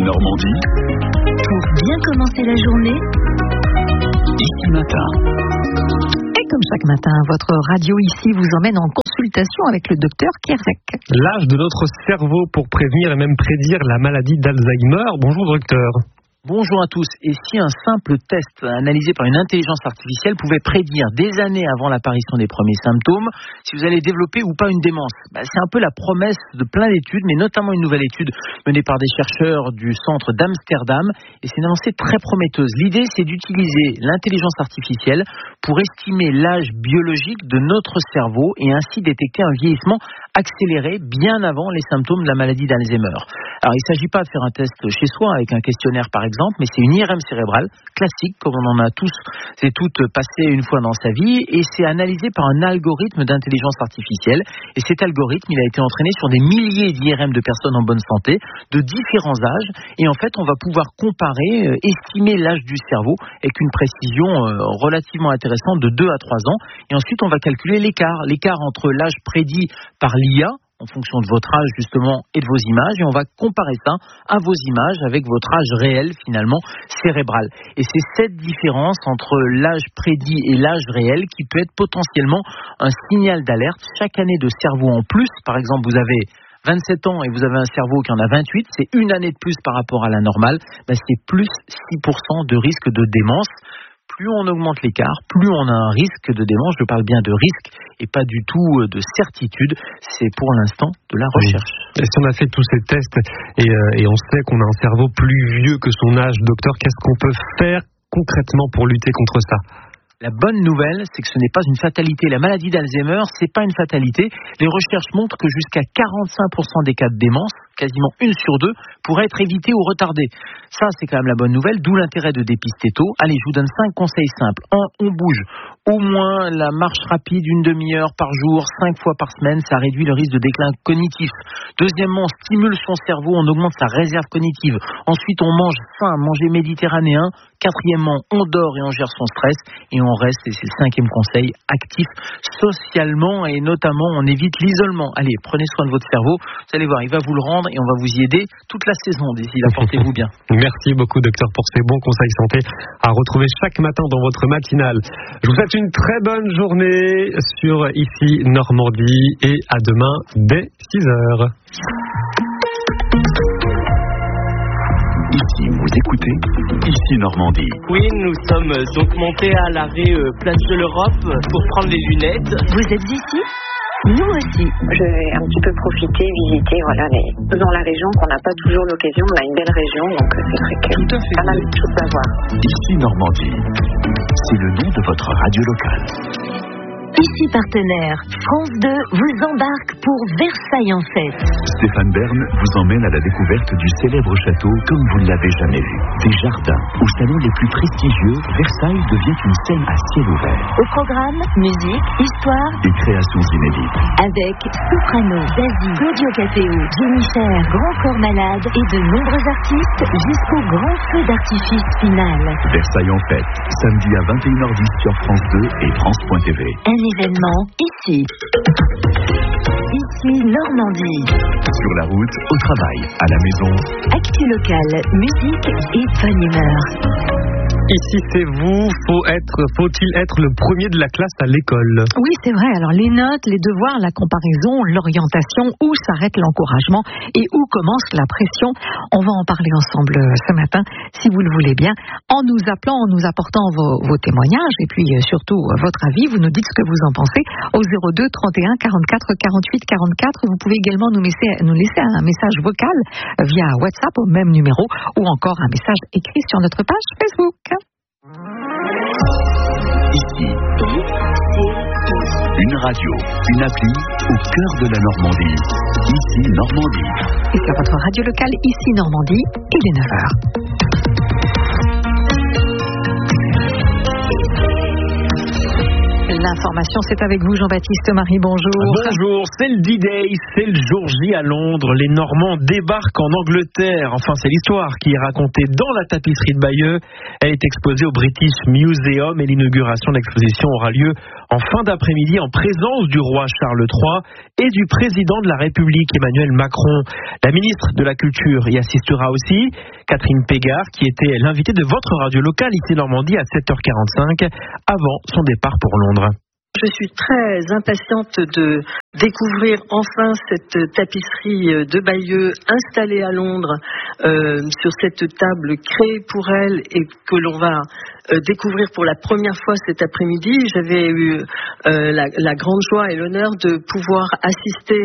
Normandie. Pour bien commencer la journée, Ici Matin. Et comme chaque matin, votre radio ici vous emmène en consultation avec le docteur Kierzek. L'âge de notre cerveau pour prévenir et même prédire la maladie d'Alzheimer. Bonjour docteur. Bonjour à tous. Et si un simple test analysé par une intelligence artificielle pouvait prédire des années avant l'apparition des premiers symptômes si vous allez développer ou pas une démence? C'est un peu la promesse de plein d'études, mais notamment une nouvelle étude menée par des chercheurs du centre d'Amsterdam. Et c'est une avancée très prometteuse. L'idée, c'est d'utiliser l'intelligence artificielle pour estimer l'âge biologique de notre cerveau et ainsi détecter un vieillissement accéléré bien avant les symptômes de la maladie d'Alzheimer. Alors, il ne s'agit pas de faire un test chez soi avec un questionnaire par exemple, mais c'est une IRM cérébrale classique comme on en a tous et toutes passé une fois dans sa vie, et c'est analysé par un algorithme d'intelligence artificielle. Et cet algorithme, il a été entraîné sur des milliers d'IRM de personnes en bonne santé, de différents âges, et en fait on va pouvoir comparer, estimer l'âge du cerveau avec une précision relativement intéressante de 2 à 3 ans, et ensuite on va calculer l'écart entre l'âge prédit par l'IA en fonction de votre âge justement et de vos images, et on va comparer ça à vos images avec votre âge réel finalement cérébral. Et c'est cette différence entre l'âge prédit et l'âge réel qui peut être potentiellement un signal d'alerte. Chaque année de cerveau en plus, par exemple vous avez 27 ans et vous avez un cerveau qui en a 28, c'est une année de plus par rapport à la normale, c'est plus 6% de risque de démence. Plus on augmente l'écart, plus on a un risque de démence. Je parle bien de risque et pas du tout de certitude. C'est pour l'instant de la recherche. Et si on a fait tous ces tests et on sait qu'on a un cerveau plus vieux que son âge, docteur, qu'est-ce qu'on peut faire concrètement pour lutter contre ça ? La bonne nouvelle, c'est que ce n'est pas une fatalité. La maladie d'Alzheimer, c'est pas une fatalité. Les recherches montrent que jusqu'à 45% des cas de démence, quasiment 1 sur 2, pourraient être évités ou retardés. Ça, c'est quand même la bonne nouvelle, d'où l'intérêt de dépister tôt. Allez, je vous donne 5 conseils simples. 1, on bouge. Au moins la marche rapide, 1 demi-heure par jour, 5 fois par semaine, ça réduit le risque de déclin cognitif. Deuxièmement, on stimule son cerveau, on augmente sa réserve cognitive. Ensuite, on mange sain, manger méditerranéen. Quatrièmement, on dort et on gère son stress. Et on reste, et c'est le 5e conseil, actif socialement, et notamment on évite l'isolement. Allez, prenez soin de votre cerveau, vous allez voir, il va vous le rendre et on va vous y aider toute la saison d'ici là. Portez-vous bien. Merci beaucoup docteur pour ces bons conseils santé à retrouver chaque matin dans votre matinale. Je vous souhaite une très bonne journée sur Ici Normandie et à demain dès 6h. Ici, vous écoutez Ici Normandie. Oui, nous sommes donc montés à l'arrêt Place de l'Europe pour prendre les lunettes. vous êtes ici? Nous aussi. Je vais un petit peu profiter, visiter dans la région qu'on n'a pas toujours l'occasion. On a une belle région, donc c'est vrai que Tout à fait. pas mal de choses à voir. Ici Normandie. C'est le nom de votre radio locale. Ici partenaire, France 2 vous embarque pour Versailles en fête. Stéphane Bern vous emmène à la découverte du célèbre château comme vous ne l'avez jamais vu. Des jardins aux salons les plus prestigieux, Versailles devient une scène à ciel ouvert. Au programme, musique, histoire, Des créations inédites. avec Soprano, Zazie, Claudio Capéo, Jennifer, Grand Corps Malade et de nombreux artistes jusqu'au grand feu d'artifice final. Versailles en fête, samedi à 21h10 sur France 2 et France.tv. Un événement ici. Ici Normandie. Sur la route, au travail, à la maison. Actu locale, musique et bonne humeur. Ici c'est vous, faut-il être le premier de la classe à l'école? Oui, c'est vrai. Alors, les notes, les devoirs, la comparaison, l'orientation, où s'arrête l'encouragement et où commence la pression? On va en parler ensemble ce matin, si vous le voulez bien, en nous appelant, en nous apportant vos témoignages et puis surtout votre avis. Vous nous dites ce que vous en pensez au 02 31 44 48 44. Vous pouvez également nous laisser un message vocal via WhatsApp au même numéro ou encore un message écrit sur notre page Facebook. Ici, une radio, une appli au cœur de la Normandie. Ici Normandie. Et sur votre radio locale, ici Normandie, il est 9h. L'information, c'est avec vous, Jean-Baptiste Marie, bonjour. Bonjour, c'est le D-Day, c'est le jour J à Londres. Les Normands débarquent en Angleterre. Enfin, c'est l'histoire qui est racontée dans la tapisserie de Bayeux. Elle est exposée au British Museum et l'inauguration de l'exposition aura lieu en fin d'après-midi en présence du roi Charles III et du président de la République Emmanuel Macron. La ministre de la Culture y assistera aussi, Catherine Pégard, qui était l'invitée de votre radio locale ici Normandie à 7h45 avant son départ pour Londres. Je suis très impatiente de découvrir enfin cette tapisserie de Bayeux installée à Londres sur cette table créée pour elle et que l'on va découvrir pour la première fois cet après-midi. J'avais eu la grande joie et l'honneur de pouvoir assister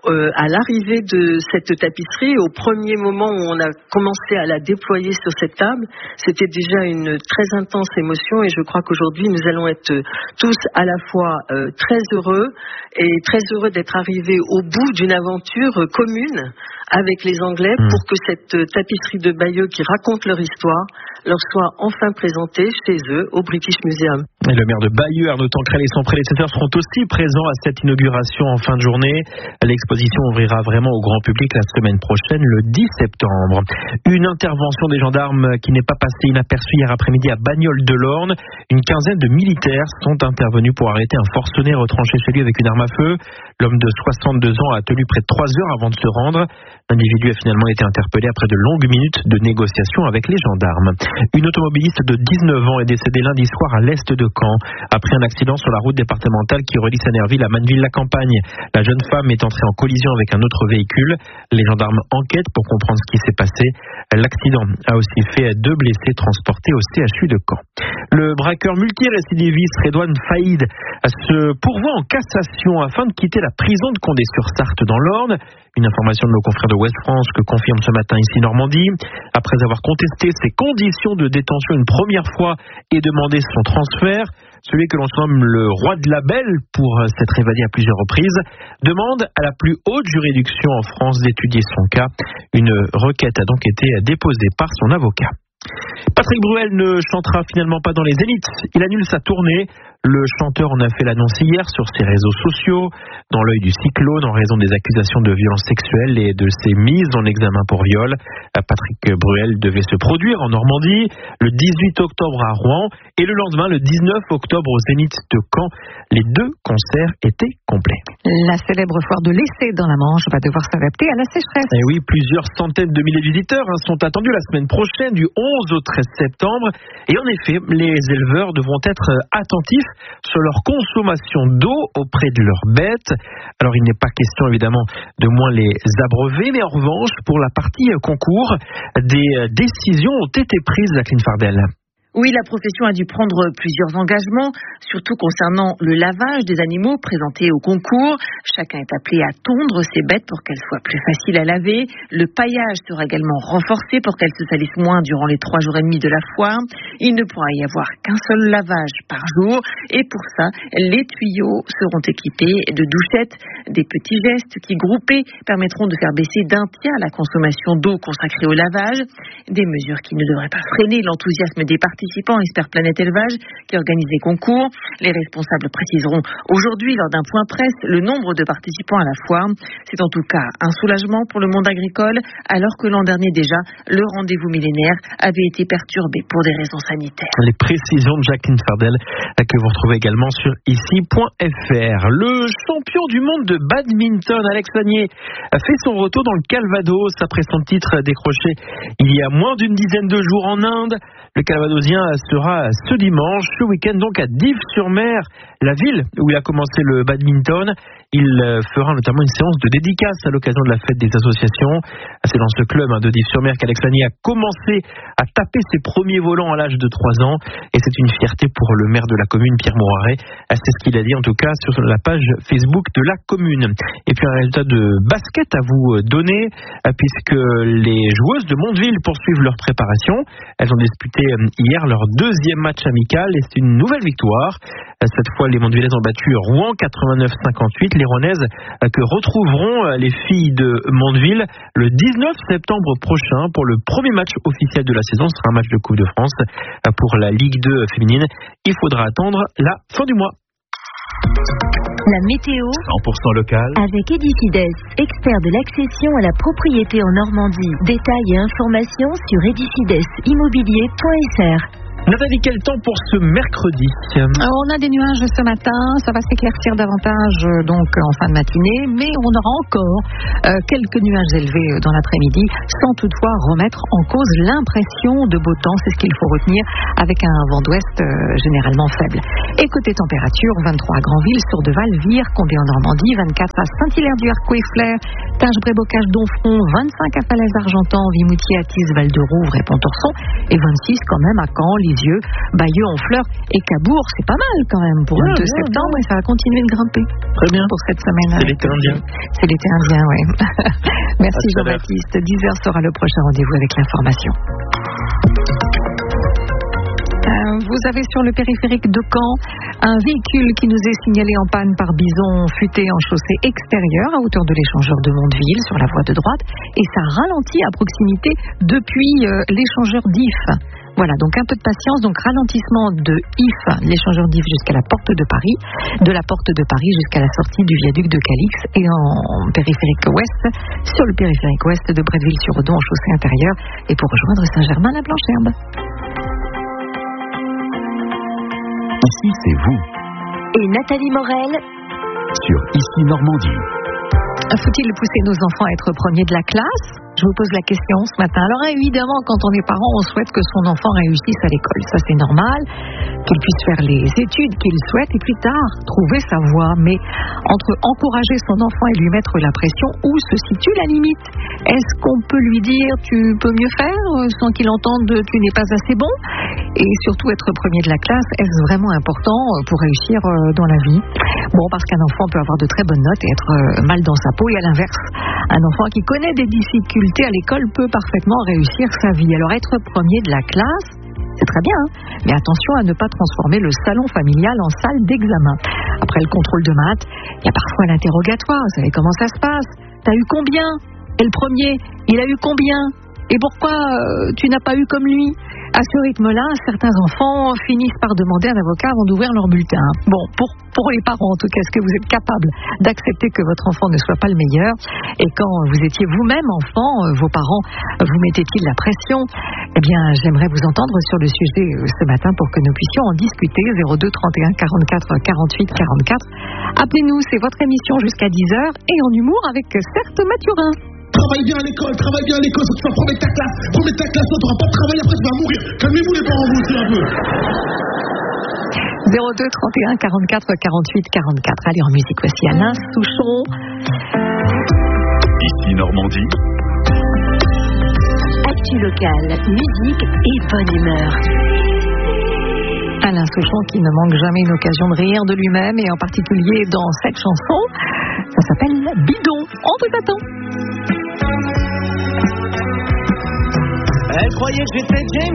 à l'arrivée de cette tapisserie. Au premier moment où on a commencé à la déployer sur cette table, c'était déjà une très intense émotion et je crois qu'aujourd'hui nous allons être tous à la fois très heureux et très heureux d'être arrivés au bout d'une aventure commune avec les Anglais pour que cette tapisserie de Bayeux qui raconte leur histoire leur soit enfin présentée chez eux au British Museum. Et le maire de Bayeux, Arnaud Tancrel, et son prédécesseur seront aussi présents à cette inauguration en fin de journée. L'exposition ouvrira vraiment au grand public la semaine prochaine, le 10 septembre. Une intervention des gendarmes qui n'est pas passée inaperçue hier après-midi à Bagnoles-de-l'Orne. Une quinzaine de militaires sont intervenus pour arrêter un forcené retranché chez lui avec une arme à feu. L'homme de 62 ans a tenu près de 3 heures avant de se rendre. L'individu a finalement été interpellé après de longues minutes de négociations avec les gendarmes. Une automobiliste de 19 ans est décédée lundi soir à l'est de Caen après un accident sur la route départementale qui relie Sanerville à Manneville-la-Campagne. La jeune femme est entrée en collision avec un autre véhicule. Les gendarmes enquêtent pour comprendre ce qui s'est passé. L'accident a aussi fait 2 blessés transportés au CHU de Caen. Le braqueur multirécidiviste Redouane Faïd se pourvoit en cassation afin de quitter la prison de Condé-sur-Sarthe dans l'Orne. Une information de nos confrères de Ouest France que confirme ce matin ici Normandie. Après avoir contesté ses conditions de détention une première fois et demandé son transfert, celui que l'on nomme le roi de la belle pour s'être évadé à plusieurs reprises, demande à la plus haute juridiction en France d'étudier son cas. Une requête a donc été déposée par son avocat. Patrick Bruel ne chantera finalement pas dans les Zéniths. Il annule sa tournée. Le chanteur en a fait l'annonce hier sur ses réseaux sociaux, dans l'œil du cyclone en raison des accusations de violences sexuelles et de ses mises en examen pour viol. Patrick Bruel devait se produire en Normandie le 18 octobre à Rouen et le lendemain, le 19 octobre au Zénith de Caen. Les 2 concerts étaient complets. La célèbre foire de l'Essai dans la Manche va devoir s'adapter à la sécheresse. Et oui, plusieurs centaines de milliers de visiteurs sont attendus la semaine prochaine, du 11 au 13 septembre. Et en effet, les éleveurs devront être attentifs sur leur consommation d'eau auprès de leurs bêtes. Alors il n'est pas question évidemment de moins les abreuver, mais en revanche, pour la partie concours, des décisions ont été prises, Jacqueline Fardel. Oui, la profession a dû prendre plusieurs engagements, surtout concernant le lavage des animaux présentés au concours. Chacun est appelé à tondre ses bêtes pour qu'elles soient plus faciles à laver. Le paillage sera également renforcé pour qu'elles se salissent moins durant les 3 jours et demi de la foire. Il ne pourra y avoir qu'un seul lavage par jour. Et pour ça, les tuyaux seront équipés de douchettes. Des petits gestes qui, groupés, permettront de faire baisser d'1 tiers la consommation d'eau consacrée au lavage. Des mesures qui ne devraient pas freiner l'enthousiasme des participants, espère Planète Élevage, qui organise les concours. Les responsables préciseront aujourd'hui, lors d'un point presse, le nombre de participants à la foire. C'est en tout cas un soulagement pour le monde agricole, alors que l'an dernier déjà, le rendez-vous millénaire avait été perturbé pour des raisons sanitaires. Les précisions de Jacqueline Fardel, que vous retrouvez également sur ici.fr. Le champion du monde de badminton, Alex Vanier, a fait son retour dans le Calvados après son titre décroché il y a moins d'une dizaine de jours en Inde. Le Calvadosien sera ce dimanche, ce week-end donc à Dives-sur-Mer, la ville où il a commencé le badminton. Il fera notamment une séance de dédicace à l'occasion de la fête des associations. C'est dans ce club de Dives-sur-Mer qu'Alex Vanier a commencé à taper ses premiers volants à l'âge de 3 ans. Et c'est une fierté pour le maire de la commune, Pierre Moiraret. C'est ce qu'il a dit en tout cas sur la page Facebook de la commune. Et puis un résultat de basket à vous donner, puisque les joueuses de Mondeville poursuivent leur préparation. Elles ont disputé hier leur 2e match amical et c'est une nouvelle victoire. Cette fois, les Mondevillaises ont battu Rouen 89-58. Les Rouennaises que retrouveront les filles de Mondeville le 19 septembre prochain pour le premier match officiel de la saison. Ce sera un match de Coupe de France pour la Ligue 2 féminine. Il faudra attendre la fin du mois. La météo 100% local avec Edifides, expert de l'accession à la propriété en Normandie. Détails et informations sur edifidesimmobilier.fr. Nathalie, quel temps pour ce mercredi? On a des nuages ce matin, ça va s'éclaircir davantage donc en fin de matinée, mais on aura encore quelques nuages élevés dans l'après-midi, sans toutefois remettre en cause l'impression de beau temps, c'est ce qu'il faut retenir, avec un vent d'ouest généralement faible. Et côté température, 23 à Granville, Sourdeval, Vire, Condé en Normandie, 24 à Saint-Hilaire-du-Harcouët et Flers, Tinge, Bocage, Donfront, 25 à Falaise-Argentan, Vimoutier, Athis, Val-de-Rouvre et Pontorson, et 26 quand même à Caen, Lisieux, Bayeux, Honfleur et Cabourg. C'est pas mal quand même pour le 2 septembre et ça va continuer de grimper. Très bien. Pour cette semaine. C'est l'été indien. C'est l'été indien, oui. Merci Jean-Baptiste. 10h sera le prochain rendez-vous avec l'information. Vous avez sur le périphérique de Caen un véhicule qui nous est signalé en panne par bison futé en chaussée extérieure à hauteur de l'échangeur de Mondeville sur la voie de droite et ça ralentit à proximité depuis l'échangeur d'IF. Voilà, donc un peu de patience, donc ralentissement de IF, l'échangeur d'IF jusqu'à la porte de Paris, de la porte de Paris jusqu'à la sortie du viaduc de Calix et en périphérique ouest, sur le périphérique ouest de Bretteville-sur-Redon en chaussée intérieure et pour rejoindre Saint-Germain-la-Blancherbe. Ici, c'est vous. Et Nathalie Morel Sur Ici Normandie. Faut-il pousser nos enfants à être premiers de la classe? Je vous pose la question ce matin. Alors évidemment, quand on est parent, on souhaite que son enfant réussisse à l'école. Ça, c'est normal, qu'il puisse faire les études qu'il souhaite et plus tard trouver sa voie. Mais entre encourager son enfant et lui mettre la pression, où se situe la limite? Est-ce qu'on peut lui dire tu peux mieux faire sans qu'il entende tu n'es pas assez bon? Et surtout être premier de la classe, est-ce vraiment important pour réussir dans la vie? Bon, parce qu'un enfant peut avoir de très bonnes notes et être mal dans sa peau, et à l'inverse, un enfant qui connaît des difficultés à l'école peut parfaitement réussir sa vie. Alors être premier de la classe, c'est très bien, mais attention à ne pas transformer le salon familial en salle d'examen. Après le contrôle de maths, il y a parfois l'interrogatoire. Vous savez comment ça se passe? T'as eu combien? Et le premier, il a eu combien? Et pourquoi tu n'as pas eu comme lui? À ce rythme-là, certains enfants finissent par demander à un avocat avant d'ouvrir leur bulletin. Bon, pour les parents en tout cas, est-ce que vous êtes capable d'accepter que votre enfant ne soit pas le meilleur? Et quand vous étiez vous-même enfant, vos parents vous mettaient-ils la pression? Eh bien, j'aimerais vous entendre sur le sujet ce matin pour que nous puissions en discuter. 02 31 44 48 44. Appelez-nous, c'est votre émission jusqu'à 10h et en humour avec certes Mathurin. Travaille bien à l'école, faut que tu vas promettre ta classe, t'auras pas de travail, après tu vas mourir. Calmez-vous les parents, vous aussi un peu. 02 31 44 48 44. Allez, en musique, voici Alain Souchon. Ici Normandie. Actu locale, musique et bonne humeur. Alain Souchon qui ne manque jamais une occasion de rire de lui-même et en particulier dans cette chanson. Ça s'appelle Bidon. On vous attend. Elle croyait que j'étais James